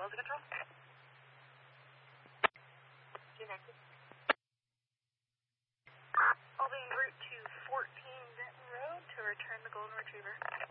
Delta Control. Connected. I'll be en route to 14 Denton Road to return the Golden Retriever.